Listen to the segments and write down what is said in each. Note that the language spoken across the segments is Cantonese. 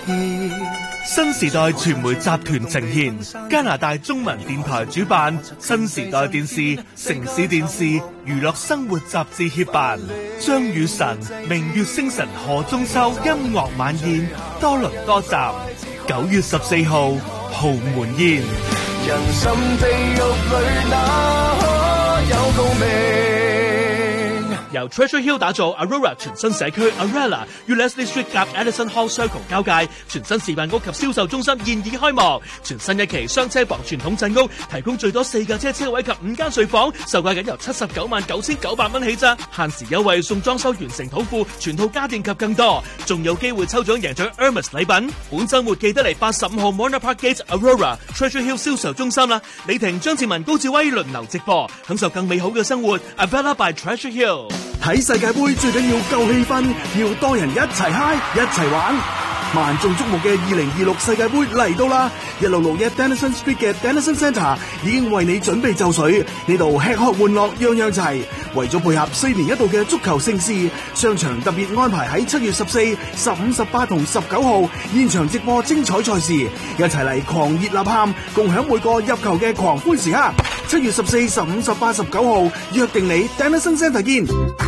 新時代傳媒集團呈現，加拿大中文電台主辦，新時代電視、城市電視、娛樂生活雜誌協辦，張雨晨、明月星辰何中秋音樂晚宴多倫多站，9月14號豪門宴。 人生地獄裏哪可有共鳴？ 由 Treasure Hill 打造 Aurora 全新社區 Arella 與 Leslie Street 夾 Edison Hall Circle 交界，全新示範屋及銷售中心現已開幕。全新一期雙車房傳統鎮屋，提供最多4架車位及5間睡房，售價僅由799900蚊起咋，限時優惠送裝修完成土庫、全套家電及更多，仲有機會抽獎贏取 Hermes 禮品。本週末記得嚟85號 Mona Park Gate Aurora Treasure Hill 銷售中心啦！李婷、張志文、高志威輪流直播，享受更美好嘅生活。Avella by Treasure Hill。 睇世界盃最緊要夠氣氛，要多人一齊嗨一齊玩。萬眾矚目嘅2026世界盃嚟到啦！166 Denison Street 嘅 Denison Centre 已經為你準備就緒，呢度吃喝玩樂樣樣齊。為咗配合4年一度嘅足球盛事，商場特別安排喺7月14、15、18同19號現場直播精彩賽事，一齊嚟狂熱吶喊，共享每個入球嘅狂歡時刻。7月14、15、18、19號約定你 Denison Centre 見。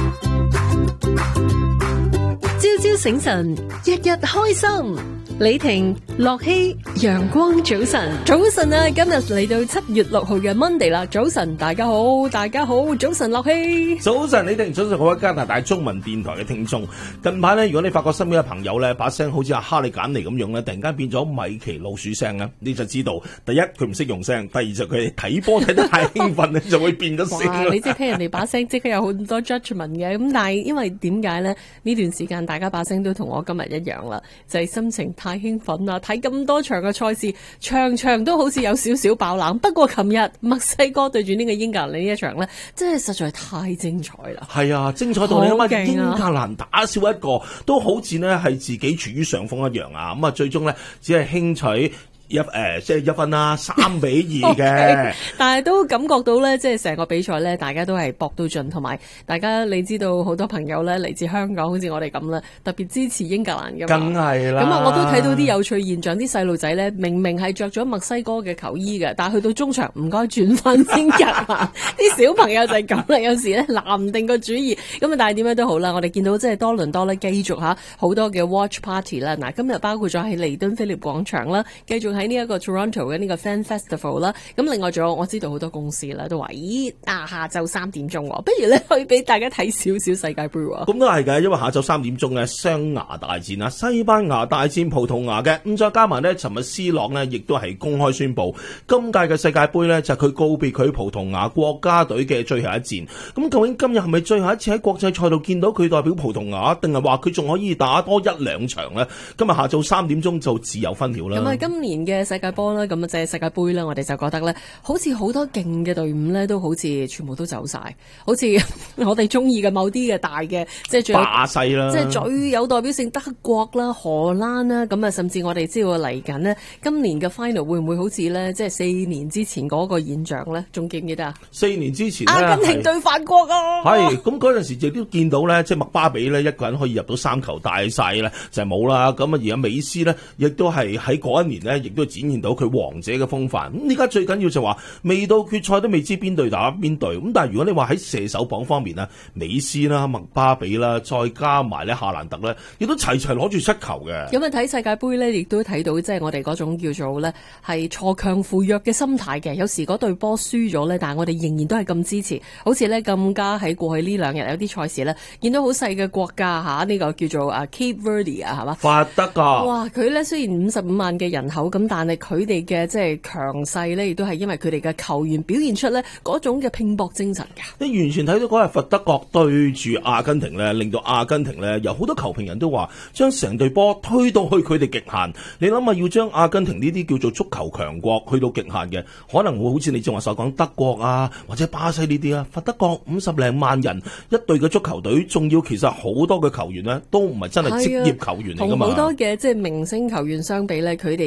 朝朝醒神，日日開心。李婷、樂希，陽光早晨，早晨啊！今日嚟到7月6號嘅 Monday 啦，早晨，大家好，大家好，早晨，樂希， 早晨，李婷，早晨，各位加拿大中文電台嘅聽眾。近排咧，如果你發覺身邊嘅朋友咧，把聲好似阿哈利簡尼咁樣咧，突然間變咗米奇老鼠聲咧，你就知道，第一佢唔識用聲，第二就佢睇波睇得太興奮咧，就會變咗聲。 你即係聽人哋把聲，即刻有好多 judgment 嘅。咁但係因為點解咧？呢段時間大家把聲都同我今日一樣啦，就係心情太興奮啦，睇咁多場嘅賽事，場場都好似有少少爆冷。不過琴日墨西哥對住呢個英格蘭呢一場咧，真係實在太精彩啦！ 係啊，精彩到你諗下，英格蘭打少一個，都好似呢係自己處於上風一樣啊！咁啊，最終咧只係輕取。即係1分啦，3-2嘅。 okay，但係都感覺到咧，即係成個比賽咧，大家都係搏到盡，同埋大家你知道好多朋友咧嚟自香港，好似我哋咁啦，特別支持英格蘭㗎嘛。 梗係啦。咁啊，我都睇到啲有趣現象，啲細路仔咧明明係着咗墨西哥嘅球衣嘅，但係去到中場唔該轉翻英格蘭。啲小朋友就係咁啦，有時咧拿唔定個主意。咁啊，但係點樣都好啦，我哋見到即係多倫多咧繼續好多嘅 watch party 啦。嗱，今日包括咗喺彌敦菲利廣場啦，繼續喺呢一個 Toronto 嘅呢個 Fan Festival 啦，咁另外仲有我知道好多公司啦都話，咦下晝3點鐘，不如咧可以俾大家睇少少世界盃喎。 咁都係嘅，因為下晝3點鐘嘅雙牙大戰啊，西班牙大戰葡萄牙嘅，咁再加埋呢，尋日 C 朗呢亦都係公開宣布，今屆嘅世界盃呢，就係佢告別佢葡萄牙國家隊嘅最後一戰。咁究竟今日係咪最後一次喺國際賽度見到佢代表葡萄牙，定係話佢仲可以打多1-2場呢？今日下晝3點鐘就自有分曉啦。 咁啊，今年嘅世界波啦，咁啊即係世界盃啦，我哋就覺得咧，好似好多勁嘅隊伍咧，都好似全部都走晒，好似我哋中意嘅某啲嘅大嘅，即係最巴西啦， 即係最有代表性德國啦、荷蘭啦，咁啊，甚至我哋知道嚟緊呢，今年嘅 final 會唔會好似咧，即係4年之前嗰個現象咧？仲記唔記得啊 ？4年之前阿根廷對法國啊， 係咁嗰陣時亦都見到咧，即係麥巴比咧一個人可以入到3球大細咧，就係冇啦。咁啊，而家美斯咧，亦都係喺嗰一年咧，亦都展現到佢王者嘅風範。咁而家最緊要就話未到決賽都未知邊隊打邊隊。咁但係如果你話喺射手榜方面咧，美斯啦、麥巴比啦，再加埋咧夏蘭特咧，亦都齊齊攞住7球嘅。 咁啊睇世界盃咧，亦都睇到即係我哋嗰種叫做咧係鋤強扶弱嘅心態嘅。有時嗰隊波輸咗咧，但係我哋仍然都係咁支持。好似咧更加喺過去呢2日有啲賽事咧，見到好細嘅國家嚇，呢個叫做Cape Verde 啊，係嘛？ 法德㗎。 哇！佢咧雖然55萬嘅人口咁，但係佢哋嘅即係強勢咧，亦都係因為佢哋嘅球員表現出咧嗰種嘅拼搏精神㗎。 你完全睇到嗰日佛德國對住阿根廷咧，令到阿根廷咧有好多球評人都話將成隊波推到去佢哋極限。你諗下，要將阿根廷呢啲叫做足球強國去到極限嘅，可能會好似你正話所講德國啊，或者巴西呢啲啊。佛德國50零萬人一隊嘅足球隊，仲要其實好多嘅球員呢都唔係真係職業球員嚟㗎嘛。 同好多嘅即係明星球員相比咧，佢哋本身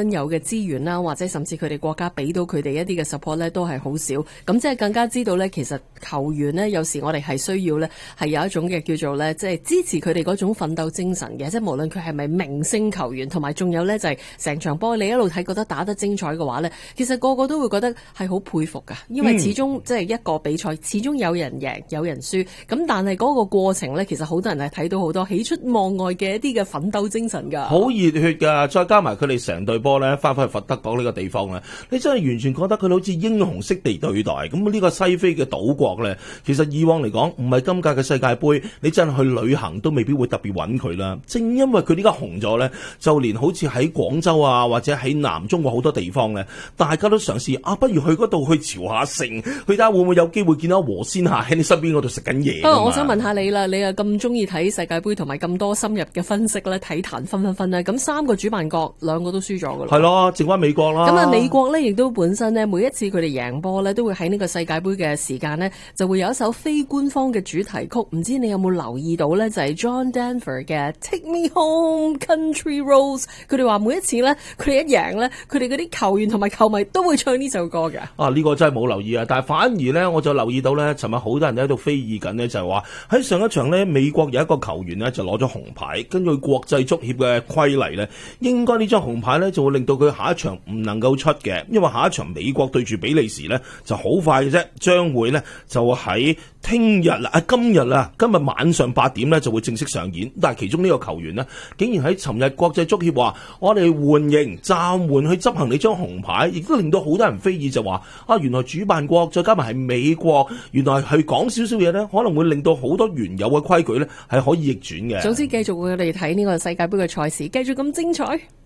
身有嘅資源啦，或者甚至佢哋國家俾到佢哋一啲嘅 support 咧，都係好少。咁即係更加知道咧，其實球員呢，有時我哋係需要咧，係有一種嘅叫做咧，即係支持佢哋嗰種奮鬥精神嘅。即係無論佢係咪明星球員，同埋仲有咧就係成場波你一路睇覺得打得精彩嘅話咧，其實個個都會覺得係好佩服㗎，因為始終即係一個比賽，始終有人贏有人輸。咁但係嗰個過程咧，其實好多人係睇到好多喜出望外嘅一啲嘅奮鬥精神㗎。 好熱血㗎，再加埋佢哋成隊波咧，翻返去佛得角呢個地方咧，你真係完全覺得佢好似英雄式地對待。咁呢個西非嘅島國咧，其實以往嚟講唔係今屆嘅世界盃，你真係去旅行都未必會特別揾佢啦。正因為佢呢家紅咗咧，就連好似喺廣州啊，或者喺南中國好多地方咧，大家都嘗試不如去嗰度去朝下城，去睇下會唔會有機會見到和仙下喺你身邊嗰度食緊嘢。 我想問下你啦，你又咁中意睇世界盃同埋咁多深入嘅分析咧，體壇分啦。咁3個主辦國2個都輸咗㗎啦。 係咯，剩翻美國啦。 咁啊，美國咧亦都本身咧，每一次佢哋贏波咧，都會喺呢個世界盃嘅時間咧，就會有一首非官方嘅主題曲。唔知你有冇留意到咧？就係 John Denver 嘅 Take Me Home Country Roads。佢哋話每一次咧，佢哋一贏咧，佢哋嗰啲球員同埋球迷都會唱呢首歌嘅。 呢個真係冇留意啊！但係反而咧，我就留意到咧，尋日好多人喺度非議緊呢，就係話喺上一場咧，美國有一個球員呢，就攞咗紅牌，根據國際足協嘅規例咧，應該呢張紅牌咧就會令到佢下一場唔能夠出嘅，因為下一場美國對住比利時咧就好快嘅啫，將會咧就喺今日晚上8點咧就會正式上演。但係其中呢個球員呢，竟然喺尋日國際足協話我哋緩刑暫緩去執行你張紅牌，亦都令到好多人非議，就話原來主辦國再加埋係美國，原來係講少少嘢呢，可能會令到好多原有嘅規矩呢係可以逆轉嘅。 總之繼續會嚟睇呢個世界盃嘅賽事，繼續咁精彩。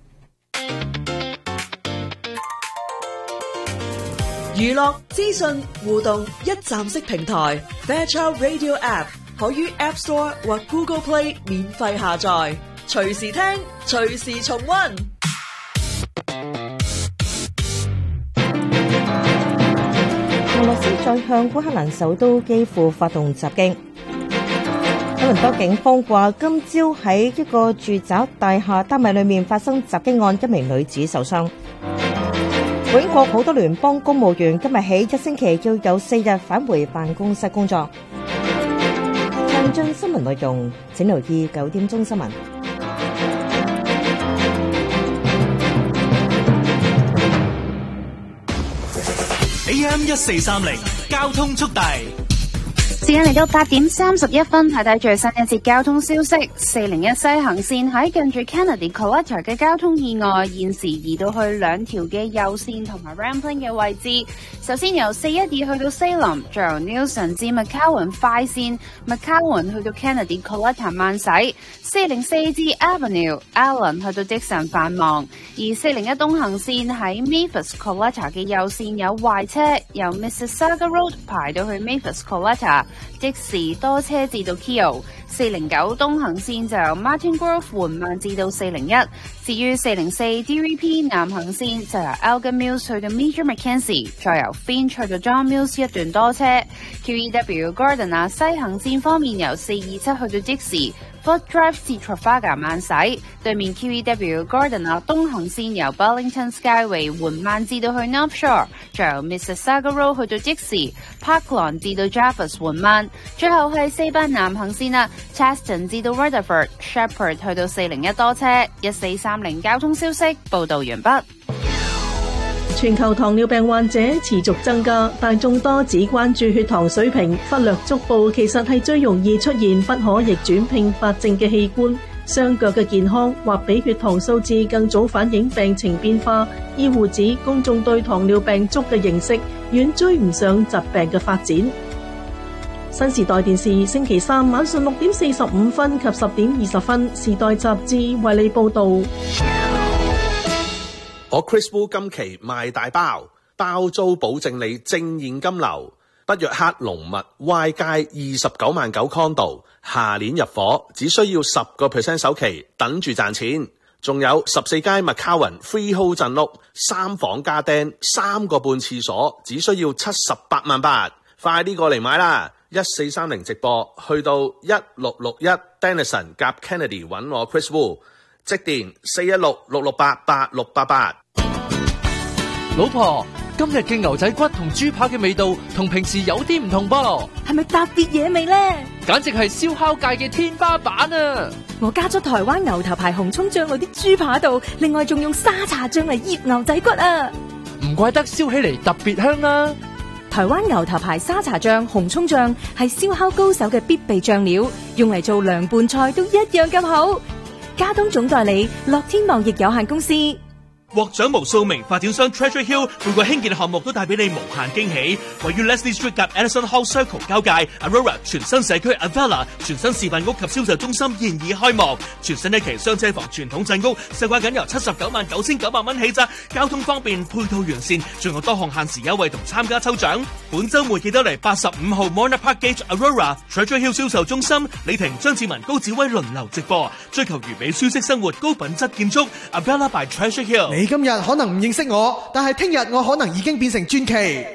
娛樂資訊互動一站式平台 Fairchild Radio App 可於 App Store 或 Google Play 免費下載，隨時聽，隨時重溫。 俄羅斯再向烏克蘭首都基輔發動襲擊。多倫多警方話，今朝喺一個住宅大廈單位裏面發生襲擊案，一名女子受傷。英國好多聯邦公務員今日起1星期要有4日返回辦公室工作。詳盡新聞內容，請留意9點鐘新聞。 AM 1430交通速遞。 時間嚟到8點31分，睇睇最新一節交通消息。401西行線喺近住 Kennedy Collector 嘅交通意外，現時移到去2條嘅右線同埋 Rampling 嘅位置。首先由412去到 Salem， 再由 Newson 至 McCowan 快線 ，McCowan 去到 Kennedy Collector 慢駛。404至 Avenue，Allen 去到 Dixon 繁忙。而401東行線喺 Mavis Collector 嘅右線有壞車，由 Mississauga Road 排到去 Mavis Collector。即時多車至到 Keele。 409東行線就由 Martin Grove 緩慢至到401。至於404 DVP 南行線就由 Elgin Mills 去到 Major Mackenzie， 再由 Finch 去到 John Mills 一段多車。 QEW Gardiner 西行線方面由427去到即時Foot Drive 至 Trafalgar 慢駛，對面 QEW Gardiner 東行線由 Burlington Skyway 緩慢至到去 North Shore， 再由 Mississauga Road 去到即時 Parklawn 至到 Jervis 緩慢，最後係4班南行線啦 ，Cheston 至到 Rutherford Shepherd 去到401多車。1430交通消息報導完畢。 全球糖尿病患者持續增加，但眾多只關注血糖水平，忽略足部其實係最容易出現不可逆轉併發症嘅器官。雙腳嘅健康或比血糖數字更早反映病情變化。醫護指公眾對糖尿病足嘅認識遠追唔上疾病嘅發展。新時代電視星期三晚上6點45分及10點20分，時代雜誌為你報導。 我 Chris Wu 今期賣大包，包租保證你正現金流。北約克龍密 Y 街29萬9 condo， 下年入伙，只需要10% 首期，等住賺錢。仲有14街 McCowan Freehold 鎮屋，3房加釘，3個半廁所，只需要78萬8。快啲過嚟買啦！1430直播去到1661 Denison 夾 Kennedy 揾我 Chris Wu， 即電416-668-8688。 老婆，今日嘅牛仔骨同豬扒嘅味道同平時有啲唔同噃， 係咪特別野味呢？ 簡直係燒烤界嘅天花板啊！ 我加咗台灣牛頭牌紅蔥醬落啲豬扒度，另外仲用沙茶醬嚟醃牛仔骨啊！ 唔怪得燒起嚟特別香啦！ 台灣牛頭牌沙茶醬、紅蔥醬係燒烤高手嘅必備醬料，用嚟做涼拌菜都一樣咁好。加東總代理樂天貿易有限公司。 獲獎無數名發展商 Treasure Hill 每個興建項目都帶俾你無限驚喜。位於 Leslie Street 及 Edison Hall Circle 交界 Aurora 全新社區 Avella 全新示範屋及銷售中心現已開幕。全新一期雙車房傳統鎮屋，售價僅由799900蚊起咋，交通方便，配套完善，仲有多項限時優惠同參加抽獎。本週末記得嚟85號 Mona Park Gate Aurora Treasure Hill 銷售中心，李婷、張志文、高子威輪流直播，追求完美舒適生活、高品質建築。Avella by Treasure Hill。 你今日可能唔認識我，但係聽日我可能已經變成傳奇。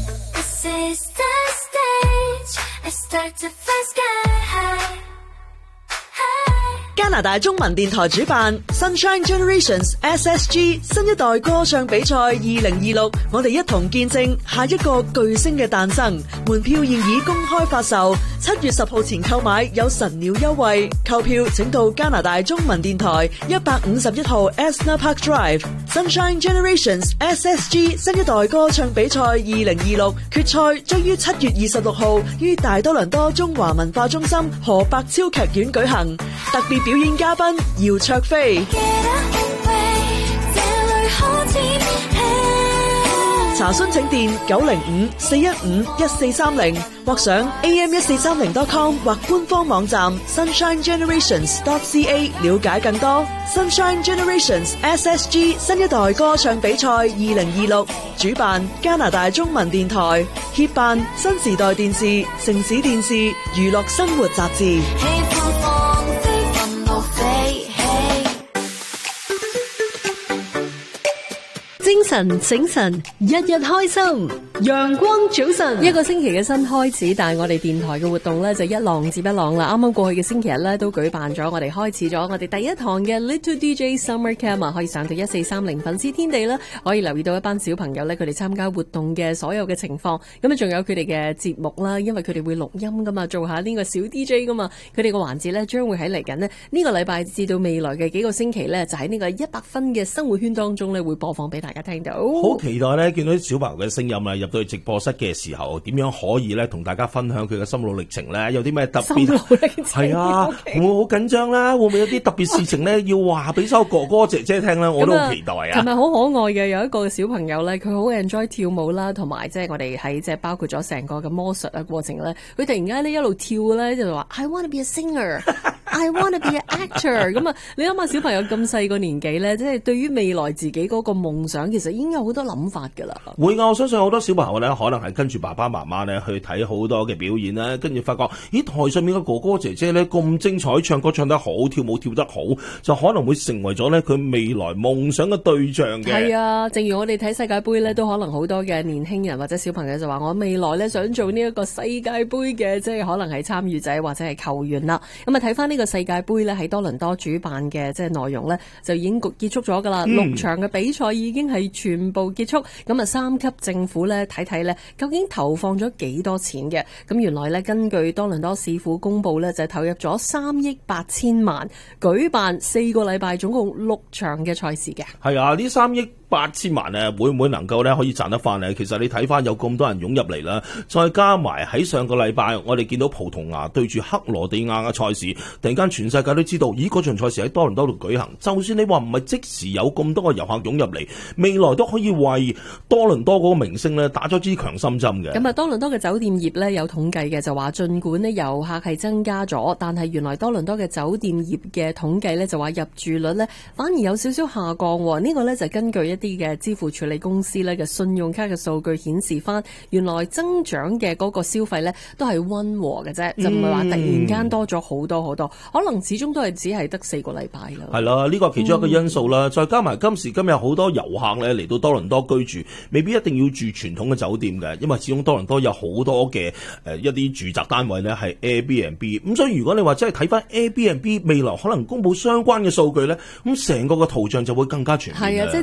加拿大中文電台主辦 Sunshine Generations SSG 新一代歌唱比賽2026，我哋一同見證下一個巨星嘅誕生。門票現已公開發售，7月10號前購買有神鳥優惠。購票請到加拿大中文電台151號 Esna Park Drive。Sunshine Generations SSG 新一代歌唱比賽2026決賽將於7月26號於大多倫多中華文化中心何伯超劇院舉行。特別表演嘉賓姚焯菲。查詢請電905-415-1430或上 am1430.com 或官方網站 sunshinegenerations.ca 了解更多。Sunshine Generations SSG 新一代歌唱比賽2026主辦加拿大中文電台，協辦新時代電視、城市電視、娛樂生活雜誌。 精神醒神，日日開心，陽光早晨。 一個星期嘅新開始，但係我哋電台嘅活動咧就一浪接一浪啦。啱啱過去嘅星期日咧都舉辦咗，我哋開始咗我哋第一堂嘅 Little DJ Summer Camp 啊，可以上到1430粉絲天地啦，可以留意到一班小朋友咧佢哋參加活動嘅所有嘅情況。咁啊，仲有佢哋嘅節目啦，因為佢哋會錄音噶嘛，做下呢個小 DJ 噶嘛。佢哋個環節咧將會喺嚟緊呢個禮拜至到未來嘅幾個星期咧，就喺呢個100分嘅生活圈當中咧會播放俾大家聽到。 好期待咧，見到啲小朋友嘅聲音啊，入到去直播室嘅時候，點樣可以咧同大家分享佢嘅心路歷程咧？有啲咩特別？心路歷程係啊，會唔會好緊張啦？會唔會有啲特別事情咧要話俾所有哥哥姐姐聽咧？我都好期待啊！ 琴日好可愛嘅有一個小朋友咧，佢好 enjoy 跳舞啦，同埋即係我哋喺即係包括咗成個嘅魔術嘅過程咧，佢突然間咧一路跳咧就話 I want to be a singer。I want to be an actor 咁啊！你諗下小朋友咁細個年紀咧，即係對於未來自己嗰個夢想，其實已經有好多諗法㗎啦。 會㗎，我相信好多小朋友咧，可能係跟住爸爸媽媽咧去睇好多嘅表演啦，跟住發覺，咦，台上面嘅哥哥姐姐咧咁精彩，唱歌唱得好，跳舞跳得好，就可能會成為咗咧佢未來夢想嘅對象嘅。 係啊，正如我哋睇世界盃咧，都可能好多嘅年輕人或者小朋友就話：我未來咧想做呢一個世界盃嘅，即係可能係參與者或者係球員啦。咁啊，睇翻呢個世界盃咧喺多倫多主辦嘅即係內容咧，就已經結束咗噶啦。6場嘅比賽已經係全部結束。咁啊，3級政府咧睇睇咧，究竟投放咗幾多錢嘅？咁原來咧，根據多倫多市府公佈咧，就投入咗3億8千萬，舉辦4個禮拜，總共6場嘅賽事嘅。 係啊，呢3億8千萬咧，會唔會能夠咧可以賺得翻咧？其實你睇翻有咁多人湧入嚟啦，再加埋喺上個禮拜，我哋見到葡萄牙對住克羅地亞嘅賽事，突然間全世界都知道，咦，嗰場賽事喺多倫多度舉行。就算你話唔係即時有咁多個遊客湧入嚟，未來都可以為多倫多嗰個明星咧打咗支強心針嘅。 咁啊，多倫多嘅酒店業咧有統計嘅，就話儘管呢遊客係增加咗，但係原來多倫多嘅酒店業嘅統計咧就話入住率咧反而有少少下降喎。呢個咧就根據一啲嘅支付處理公司咧嘅信用卡嘅數據顯示翻，原來增長嘅嗰個消費咧都係溫和嘅啫，就唔係話突然間多咗好多好多，可能始終都係只係得4個禮拜啦。 係啦，呢個其中一個因素啦，再加埋今時今日好多遊客咧嚟到多倫多居住，未必一定要住傳統嘅酒店嘅，因為始終多倫多有好多嘅一啲住宅單位咧係 Airbnb， 咁所以如果你話真係睇翻 Airbnb 未來可能公布相關嘅數據咧，咁成個嘅圖像就會更加全面。 係啊，即係始終咧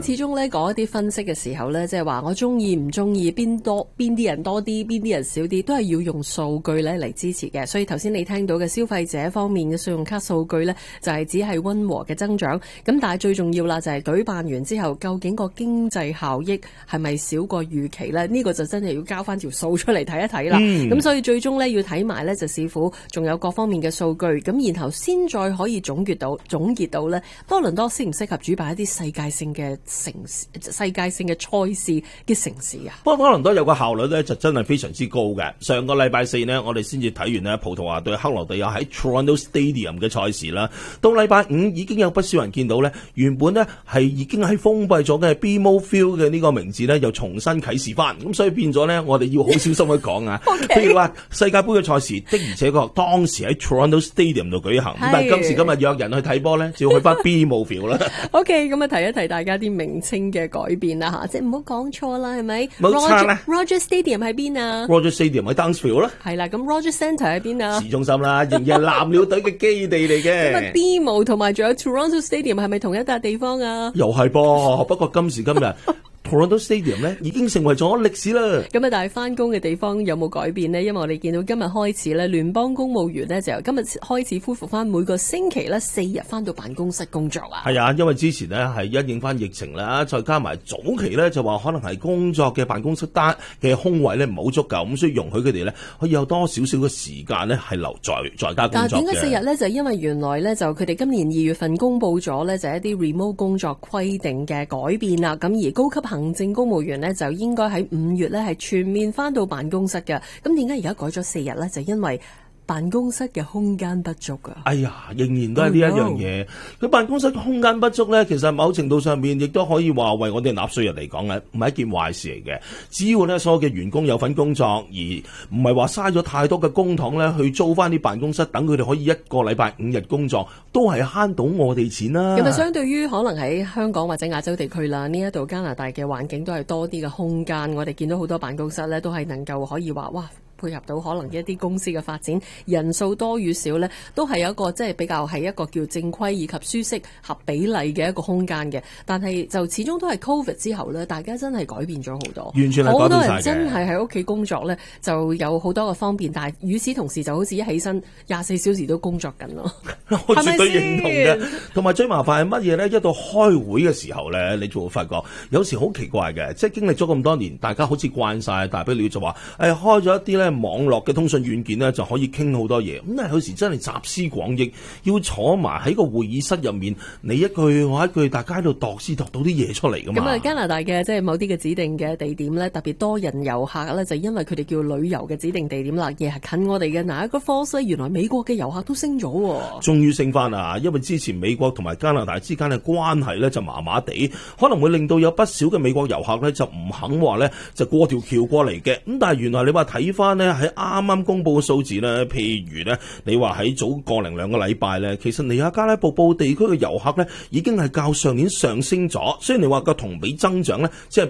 講一啲分析嘅時候咧，即係話我中意唔中意邊啲人多啲，邊啲人少啲，都係要用數據咧嚟支持嘅。所以頭先你聽到嘅消費者方面嘅信用卡數據咧，就係只係溫和嘅增長。咁但係最重要啦，就係舉辦完之後，究竟個經濟效益係咪少過預期咧？呢個就真係要交翻條數出嚟睇一睇啦。咁所以最終咧要睇埋咧就視乎仲有各方面嘅數據，咁然後先再可以總結到咧多倫多適唔適合主辦一啲世界性嘅城市、世界性嘅賽事嘅城市啊？ 不過多倫多有個效率咧就真係非常之高嘅。上個禮拜四呢，我哋先至睇完呢葡萄牙對克羅地亞喺 Toronto Stadium 嘅賽事啦。到禮拜五已經有不少人見到呢，原本呢係已經喺封閉咗嘅 BMO Field 嘅呢個名字呢，又重新啟示翻。咁所以變咗呢，我哋要好小心去講啊。譬如話世界盃嘅賽事的而且確當時喺 Toronto Stadium 度舉行，但係今時今日約人去睇波呢，就要去翻 BMO Field 啦。 OK， 咁啊提一提大家啲名稱嘅改變啦嚇，即係唔好講錯啦，係咪？ 冇錯啦。 Roger Stadium 喺邊啊 ？Roger Stadium 喺 Downsville 啦。 係啦，咁 Roger Centre 喺邊啊？ 市中心啦，仍然係藍鳥隊嘅基地嚟嘅。 咁啊 BMO 同埋仲有 Toronto Stadium 係咪同一笪地方啊？ 又係噃，不過今時今日Toronto Stadium 咧已經成為咗歷史啦。 咁啊，但係翻工嘅地方有冇改變呢？因為我哋見到今日開始咧，聯邦公務員咧就由今日開始恢復翻每個星期咧4日翻到辦公室工作啊。 係啊，因為之前呢係因應翻疫情啦，再加埋早期咧就話可能係工作嘅辦公室單嘅空位咧唔好足夠，咁所以容許佢哋咧可以有多少少嘅時間咧係留在家工作嘅。 但係點解4日咧？就因為原來咧就佢哋今年2月份公佈咗咧就係一啲 remote 工作規定嘅改變啦。咁而高級行政公務員呢，就應該喺5月咧係全面翻到辦公室嘅。咁點解而家改咗4日咧？就因為辦公室嘅空間不足啊！ 哎呀，仍然都係呢一樣嘢。佢辦公室嘅空間不足咧，其實某程度上面亦都可以話為我哋納稅人嚟講咧，唔係一件壞事嚟嘅。只要咧所有嘅員工有份工作，而唔係話嘥咗太多嘅公帑咧去租翻啲辦公室，等佢哋可以一個禮拜5日工作，都係慳到我哋錢啦。 咁啊，相對於可能喺香港或者亞洲地區啦，呢一度加拿大嘅環境都係多啲嘅空間。我哋見到好多辦公室咧，都係能夠可以話哇，配合到可能一啲公司嘅發展，人數多與少呢，都係有一個即係比較係一個叫正規以及舒適合比例嘅一個空間嘅。但係就始終都係 Covid 之後呢，大家真係改變咗好多， 完全係改變晒嘅。好多人真係喺屋企工作呢，就有好多嘅方便，但係與此同時就好似一起身24小時都工作緊咯。 我絕對認同嘅。同埋最麻煩係乜嘢呢？一到開會嘅時候呢，你就會發覺有時好奇怪嘅，即係經歷咗咁多年，大家好似慣晒，大不了就話開咗一啲呢網絡嘅通訊軟件呢，就可以傾好多嘢。咁但係有時真係集思廣益，要坐埋喺個會議室入面，你一句我一句，大家喺度度先度到啲嘢出嚟噶嘛。 咁啊，加拿大嘅即係某啲嘅指定嘅地點呢，特別多人遊客呢，就因為佢哋叫旅遊嘅指定地點啦，而係近我哋嘅嗱一個科西。原來美國嘅遊客都升咗喎， 終於升翻啦！因為之前美國同埋加拿大之間嘅關係呢，就麻麻地，可能會令到有不少嘅美國遊客呢，就唔肯話呢，就過條橋過嚟嘅。咁但係原來你話睇翻呢，喺啱啱公布嘅數字呢，譬如呢，你話喺早個零兩個禮拜呢，其實尼亞加拉瀑布地區嘅遊客呢，已經係較上年上升咗。雖然你話個同比增長呢，即係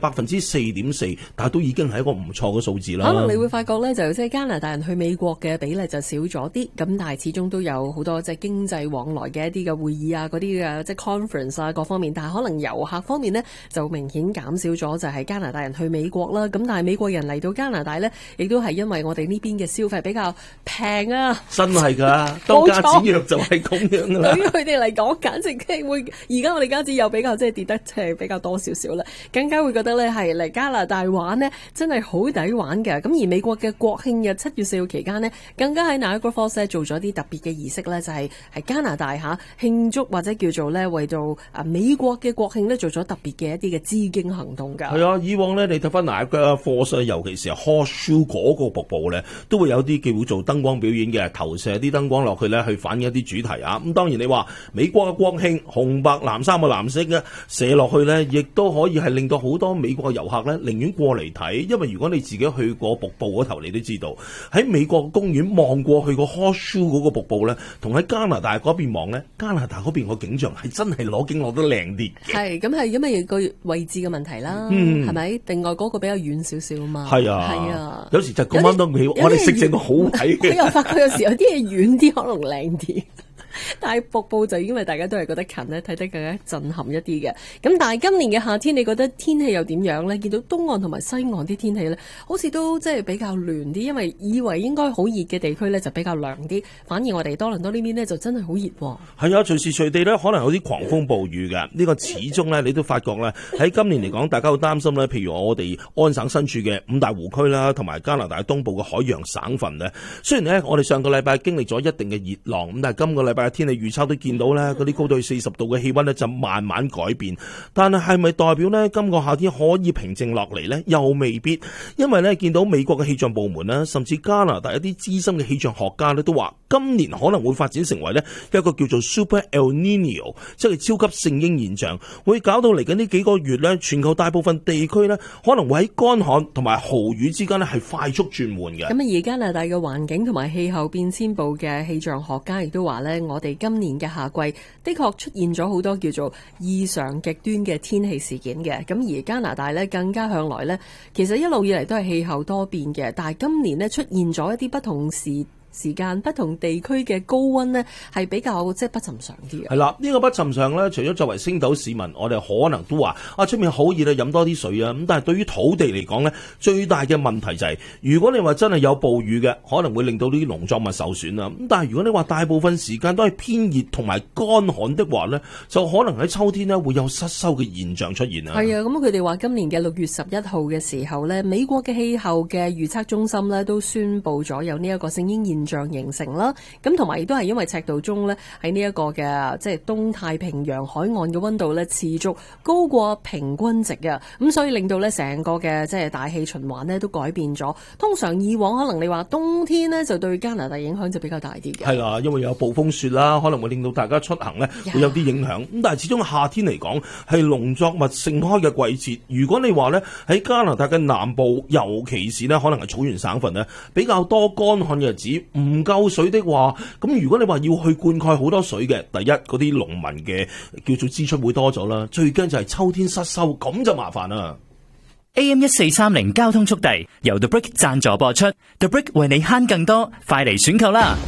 4.4%，但係都已經係一個唔錯嘅數字啦。 可能你會發覺呢，就即係加拿大人去美國嘅比例就少咗啲，咁但係始終都有好多即係經濟往來嘅一啲嘅會議啊，嗰啲嘅即係 conference 啊各方面，但係可能遊客方面呢，就明顯減少咗，就係加拿大人去美國啦。咁但係美國人嚟到加拿大呢，亦都係因為我哋呢邊嘅消費比較平啊， 真係㗎，當家子藥就係咁樣㗎啦。 對於佢哋嚟講，簡直係會而家我哋家子又比較即係跌得即係比較多少少啦，更加會覺得咧係嚟加拿大玩呢，真係好抵玩嘅。咁而美國嘅國慶日7月4號期間呢，更加喺 Niagara Falls 做咗啲特別嘅儀式咧，就係加拿大慶祝或者叫做咧為到美國嘅國慶咧做咗特別嘅一啲嘅資經行動㗎。 係啊，以往咧你睇翻 Niagara Falls，尤其是 Horseshoe 嗰個瀑布咧，都會有啲叫會做燈光表演嘅，投射啲燈光落去咧，去反映一啲主題啊。咁當然你話美國嘅國慶紅白藍三個藍色嘅射落去咧，亦都可以係令到好多美國嘅遊客咧寧願過嚟睇，因為如果你自己去過瀑布嗰頭，你都知道喺美國公園望過去個 Horseshoe 嗰個瀑布咧，同喺加拿大嗰邊望咧，加拿大嗰邊個景象係真係攞景攞得靚啲嘅。 係咁係因為個位置嘅問題啦，係咪？另外嗰個比較遠少少啊嘛。係啊， 有時就咁啱都未，我哋食正個好睇嘅。 我又發覺有時有啲嘢遠啲可能靚啲。 但係瀑布就因為大家都係覺得近咧，睇得更加震撼一啲嘅。咁但係今年嘅夏天，你覺得天氣又點樣呢？見到東岸同埋西岸啲天氣呢，好似都即係比較暖啲，因為以為應該好熱嘅地區呢，就比較涼啲，反而我哋多倫多呢邊呢，就真係好熱。 係啊，隨時隨地呢，可能有啲狂風暴雨嘅。呢個始終呢，你都發覺呢，喺今年嚟講，大家好擔心呢。譬如我哋安省身處嘅五大湖區啦，同埋加拿大東部嘅海洋省份呢，雖然呢，我哋上個禮拜經歷咗一定嘅熱浪，咁但係今個禮拜嘅天氣預測都見到呢，嗰啲高到40度嘅氣溫呢，就慢慢改變。但係係咪代表呢，今個夏天可以平靜落嚟呢？又未必，因為呢，見到美國嘅氣象部門啦，甚至加拿大一啲資深嘅氣象學家呢，都話今年可能會發展成為呢一個叫做 Super El Nino， 即係超級聖嬰現象，會搞到嚟緊呢幾個月呢，全球大部分地區呢，可能會喺乾旱同埋豪雨之間呢，係快速轉換嘅。 咁而加拿大嘅環境同埋氣候變遷部嘅氣象學家亦都話呢，我哋今年嘅夏季的確出現咗好多叫做異常極端嘅天氣事件嘅。咁而加拿大呢，更加向來呢，其實一路以嚟都係氣候多變嘅，但係今年呢，出現咗一啲不同時間不同地區嘅高溫呢，係比較即係不尋常啲嘅。 係啦，呢個不尋常呢，除咗作為星島市民，我哋可能都話出面好熱啊，飲多啲水啊。咁但係對於土地嚟講呢，最大嘅問題就係，如果你話真係有暴雨嘅，可能會令到呢啲農作物受損啊。咁但係如果你話大部分時間都係偏熱同埋乾旱的話呢，就可能喺秋天呢會有失收嘅現象出現啊。 係啊，咁佢哋話今年嘅6月11號嘅時候呢，美國嘅氣候嘅預測中心呢都宣布咗有呢一個聖嬰現象形成啦，咁同埋亦都係因為赤道中呢，喺呢一個嘅即係東太平洋海岸嘅溫度呢持續高過平均值嘅，咁所以令到呢成個嘅即係大氣循環呢都改變咗。通常以往可能你話冬天呢就對加拿大影響就比較大啲嘅， 係啦，因為有暴風雪啦，可能會令到大家出行呢會有啲影響。咁但係始終夏天嚟講係農作物盛開嘅季節，如果你話呢喺加拿大嘅南部，尤其是呢可能係草原省份呢比較多乾旱嘅日子，唔夠水的話，咁如果你話要去灌溉好多水嘅，第一嗰啲農民嘅叫做支出會多咗啦，最驚就係秋天失收，咁就麻煩啦。 AM1430 交通速遞由 The Brick 贊助播出 ，The Brick 為你慳更多，快嚟選購啦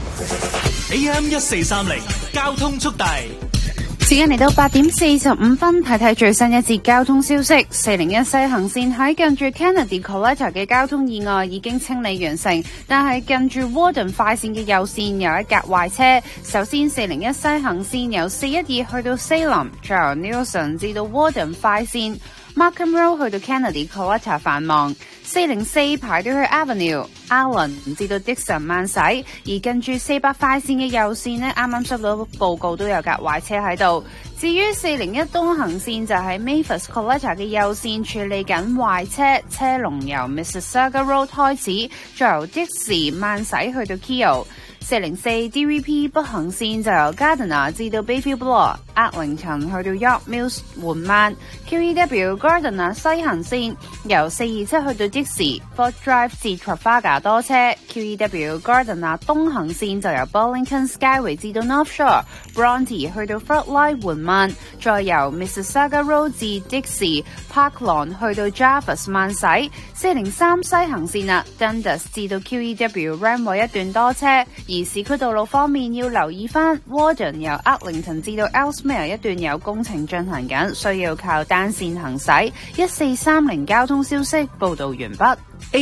！AM1430 交通速遞。 時間嚟到8點45分，睇睇最新一節交通消息。401西行線喺近住 Kennedy Collector 嘅交通意外已經清理完成，但係近住 Warden 快線嘅右線有一架壞車。首先401西行線由412去到 Salem， 再由 Nelson 至到 Warden 快線。Markham Road 去到 Kennedy Collector 繁忙，404排隊去 Avenue、Allen 至到 Dixon 慢駛，而近住400快線嘅右線呢，啱啱收到報告都有架壞車喺度。至於401東行線就喺 Mavis Collector 嘅右線處理緊壞車，車龍由 Mississauga Road 開始，再由 Dixie 慢駛去到 Keele。404 DVP 北行線就由 Gardiner 至到 Bayview Bloor、Eglinton 去到 York Mills 緩慢。QEW Gardiner 西行線由427去到 Dixie、Fort Drive 至 Trafalgar 多車。QEW Gardiner 東行線就由 Burlington Skyway 至到 North Shore、Bronte 去到 Front Line 緩慢，再由 Mississauga Road 至 Dixie、Park Lawn 去到 Jarvis 慢駛。403西行線啦 Dundas 至到 QEW Ramway 一段多車。而市區道路方面要留意翻 Warden 由 Eglinton 至到 Ellesmere 一段有工程進行緊，需要靠單線行駛。1430交通消息報道完畢。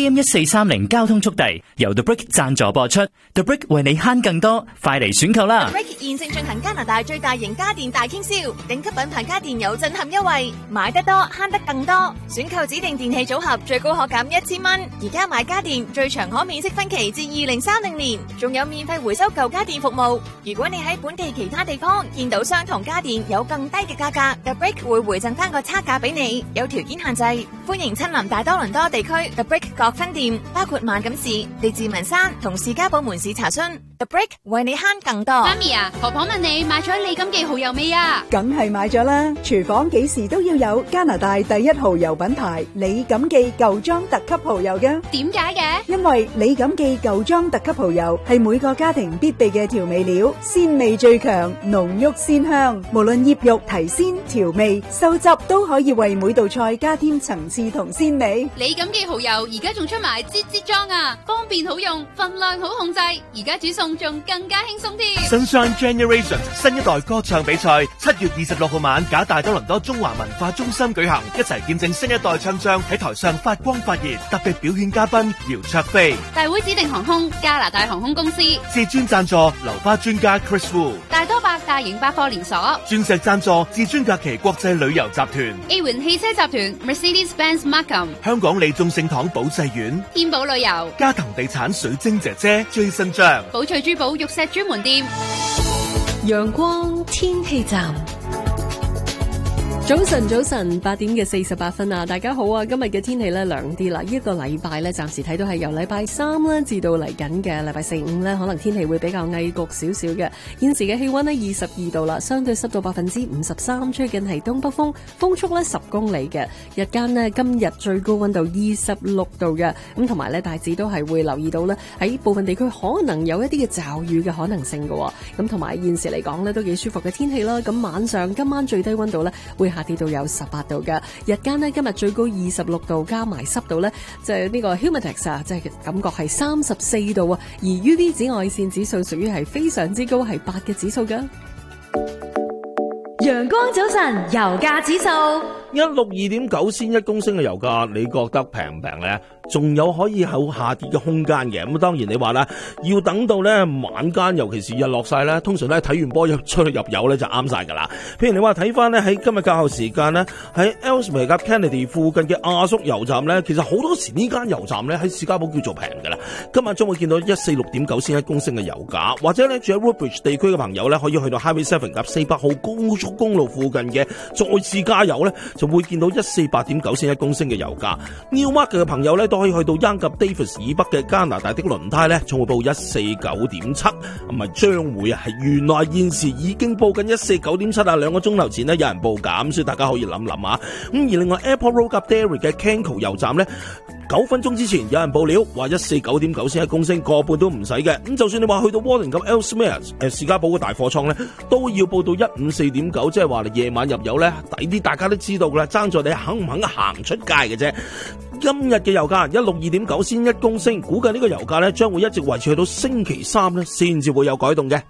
AM1430 交通速遞由 The Brick 贊助播出 ，The Brick 為你慳更多，快嚟選購啦 ！The Brick 現正進行加拿大最大型家電大傾銷，頂級品牌家電有震撼優惠，買得多慳得更多，選購指定電器組合最高可減1000蚊，而家買家電最長可免息分期至2030年，仲有免費回收舊家電服務。如果你喺本地其他地方見到相同家電有更低嘅價格 ，The Brick 會回贈翻個差價俾你，有條件限制。歡迎親臨大多倫多地區 The Brick 各分店，包括萬錦市、地治文山同士嘉堡門市查詢。The Brick 為你慳更多。 媽咪啊，婆婆問你買咗李錦記蠔油未啊？ 梗係買咗啦！廚房幾時都要有加拿大第一蠔油品牌李錦記舊裝特級蠔油㗎。 點解嘅？因為李錦記舊裝特級蠔油係每個家庭必備嘅調味料，鮮味最強，濃郁鮮香。無論醃肉、提鮮、調味、收汁，都可以為每道菜加添層次同鮮味。 李錦記蠔油而家仲出埋擠裝啊，方便好用，份量好控制。而家煮餸動仲更加輕鬆添。 Sunshine Generations 新一代歌唱比賽7月26號晚，假大多倫多中華文化中心舉行，一齊見證新一代唱將喺台上發光發熱。特別表演嘉賓姚焯菲， 大會指定航空加拿大航空公司， 至尊贊助流花專家 Chris Wu， 大多百大型百貨連鎖， 鑽石贊助至尊假期國際旅遊集團， A 環汽車集團 Mercedes-Benz Markham， 香港利眾聖堂保濟院， 天寶旅遊， 嘉騰地產水晶姐姐 Jason 張， 寶翠珠寶玉石專門店。 陽光天氣站。早晨8點嘅48分啊！大家好啊！今日嘅天氣咧涼啲啦，一個禮拜咧暫時睇到係由禮拜3咧至到嚟緊嘅禮拜4、5咧，可能天氣會比較翳焗少少嘅。現時嘅氣溫呢22度啦，相對濕度53%，吹緊係東北風，風速咧10公里嘅。日間呢，今日最高溫度26度嘅，咁同埋咧大致都係會留意到咧喺部分地區可能有一啲嘅驟雨嘅可能性嘅。咁同埋現時嚟講咧都幾舒服嘅天氣啦。咁晚上今晚最低溫度咧會下跌到有18度嘅，日間呢，今日最高26度，加埋濕度呢，就係呢個 Humidex 啊，即係感覺係34度啊，而 UV 紫外線指數屬於係非常之高，係8嘅指數㗎。 陽光早晨，油價指數 162.9仙一公升嘅油價，你覺得平唔平呢？仲有可以有下跌嘅空間嘅。咁當然你話啦，要等到咧晚間，尤其是日落晒咧，通常咧睇完波出去入油咧就啱晒噶啦。譬如你話睇翻咧喺今日較後時間咧，喺 Ellesmere 及 Kennedy 附近嘅亞叔油站咧，其實好多時呢間油站咧喺士嘉堡叫做平噶啦。今晚將會見到146.9仙一公升嘅油價，或者咧住喺 Woodbridge 地區嘅朋友咧，可以去到 Highway 7及400號高速公路附近嘅再次加油咧，就會見到148.9仙一公升嘅油價。Newmarket 嘅朋友咧都可以去到 Young 及 Davis 以北嘅加拿大的輪胎咧，將會報149.7，咁咪將會係原來現時已經報緊149.7啊！2個鐘頭前呢，有人報價，所以大家可以諗諗啊。咁而另外 Airport Road 及 Derry 嘅 Kenco 油站咧，9分鐘之前有人報料話149.9仙一公升，個半都唔使嘅。咁就算你話去到 Warden 及 Ellesmere 士嘉堡嘅大貨倉咧，都要報到154.9，即係話你夜晚入油咧抵啲，大家都知道噶啦，爭在你肯唔肯行出街嘅啫。今日嘅油價162.9仙一公升，估計呢個油價咧將會一直維持去到星期3咧，先至會有改動嘅。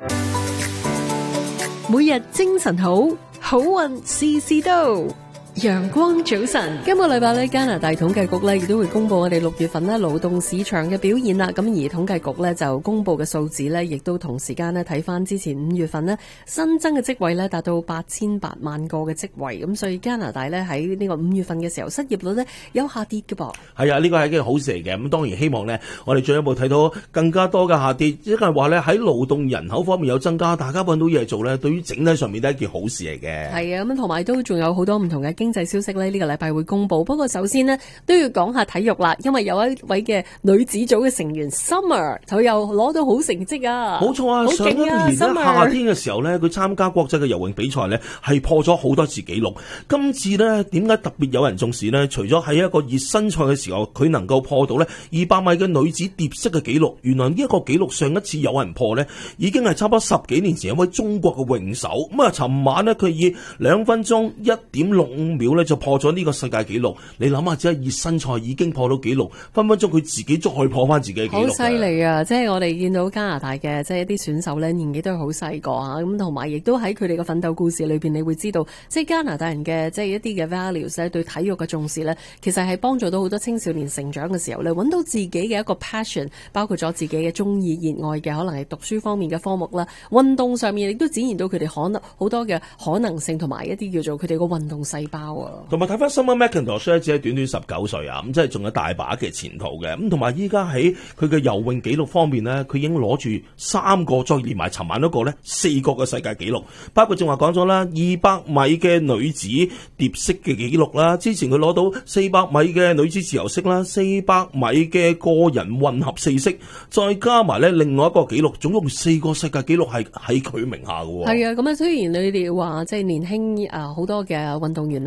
每日精神好，好運事事到。陽光早晨，今個禮拜咧，加拿大統計局咧亦都會公布我哋6月份咧勞動市場嘅表現啦。咁而統計局咧就公布嘅數字咧，亦都同時間咧睇翻之前5月份咧新增嘅職位咧達到8800萬個嘅職位。咁所以加拿大咧喺呢個5月份嘅時候失業率咧有下跌嘅噃。 係啊，呢個係一件好事嚟嘅。咁當然希望咧，我哋進一步睇到更加多嘅下跌，即係話咧喺勞動人口方面有增加，大家揾到嘢做咧，對於整體上面都係一件好事嚟嘅。 係啊，咁同埋都仲有好多唔同嘅經濟消息咧，呢個禮拜會公布。不過首先呢，都要講下體育啦，因為有一位嘅女子組嘅成員 Summer， 佢又攞到好成績啊！ 冇錯啊，上一年咧夏天嘅時候咧，佢參加國際嘅游泳比賽咧，係破咗好多次紀錄。今次咧點解特別有人重視呢？除咗喺一個熱身賽嘅時候，佢能夠破到咧200米嘅女子蝶式嘅紀錄，原來呢一個紀錄上一次有人破呢，已經係差唔多10幾年前一位中國嘅泳手。咁啊，尋晚呢，佢以2分鐘1.65秒咧就破咗呢個世界紀錄。你諗下，只係熱身賽已經破到紀錄，分分鐘佢自己再破翻自己嘅紀錄。 好犀利啊！即係我哋見到加拿大嘅即係一啲選手咧，年紀都係好細個啊。咁同埋亦都喺佢哋嘅奮鬥故事裏邊，你會知道即係加拿大人嘅即係一啲嘅 values 咧，對體育嘅重視咧，其實係幫助到好多青少年成長嘅時候咧，揾到自己嘅一個 passion， 包括咗自己嘅中意熱愛嘅，可能係讀書方面嘅科目啦，運動上面亦都展現到佢哋可能好多嘅可能性，同埋一啲叫做佢哋個運動細胞啊。 同埋睇翻 Summer McIntosh 只係短短19歲啊，咁即係仲有大把嘅前途嘅。咁同埋依家喺佢嘅游泳紀錄方面呢，佢已經攞住3個，再連埋尋晚嗰個呢4個嘅世界紀錄，包括正話講咗啦，200米嘅女子蝶式嘅紀錄啦，之前佢攞到400米嘅女子自由式啦，400米嘅個人混合4式，再加埋呢另外一個紀錄，總共4個世界紀錄係喺佢名下嘅。 係啊，咁啊雖然你哋話即係年輕好多嘅運動員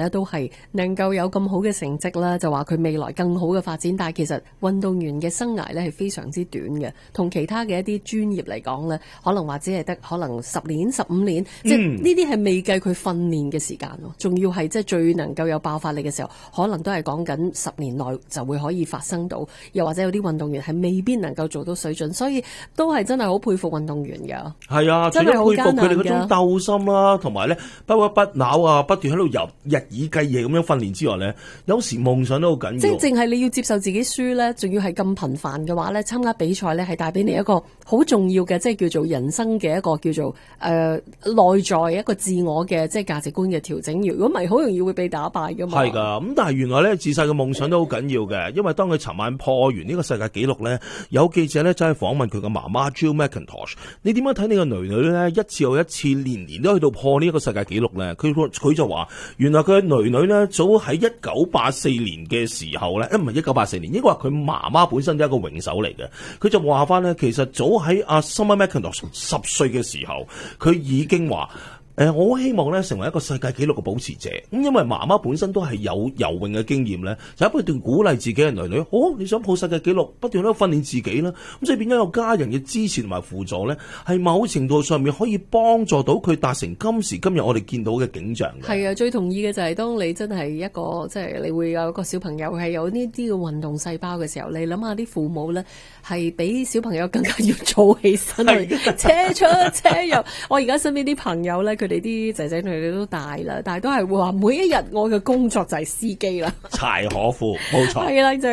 呢都係能夠有咁好嘅成績啦，就話佢未來更好嘅發展。但係其實運動員嘅生涯呢係非常之短嘅，同其他嘅一啲專業嚟講呢，可能或者係得可能10年、15年，即係呢啲係未計佢訓練嘅時間咯。仲要係即係最能夠有爆發力嘅時候，可能都係講緊10年內就會可以發生到，又或者有啲運動員係未必能夠做到水準，所以都係真係好佩服運動員㗎。 係啊，真係好佩服佢哋嗰種鬥心啦，同埋咧不屈不撓啊，不斷喺度日以繼夜咁樣訓練之外咧，有時夢想都好緊要。 即係淨係你要接受自己輸咧，仲要係咁頻繁嘅話咧，參加比賽咧係帶俾你一個好重要嘅，即係叫做人生嘅一個叫做內在一個自我嘅即係價值觀嘅調整。如果唔係，好容易會被打敗噶嘛。 係㗎，咁但係原來咧自細嘅夢想都好緊要嘅，因為當佢尋晚破完呢個世界紀錄咧，有記者咧走去訪問佢嘅媽媽 Jill McIntosh， 你點樣睇你個女女咧一次又一次年年都去到破呢一個世界紀錄咧？佢就話原來佢嘅女女咧早喺1984年嘅時候咧，唔係1984年，應該話佢媽媽本身都係一個泳手嚟嘅。佢就話翻咧，其實早喺阿 Summer McIntosh 10歲嘅時候，佢已經話。我好希望咧成為一個世界紀錄嘅保持者，咁因為媽媽本身都係有游泳嘅經驗咧，就不斷鼓勵自己嘅女女，你想破世界紀錄，不斷喺度訓練自己啦，咁所以變咗有家人嘅支持同埋輔助咧，係某程度上面可以幫助到佢達成今時今日我哋見到嘅景象嘅。 係啊，最同意嘅就係當你真係一個即係你會有一個小朋友係有呢啲嘅運動細胞嘅時候，你諗下啲父母咧係比小朋友更加要早起身去車出車入。我而家身邊啲朋友咧，佢哋啲仔仔女女都大啦，但係都係會話每一日我嘅工作就係司機啦。 柴可夫，冇錯。 係啦，就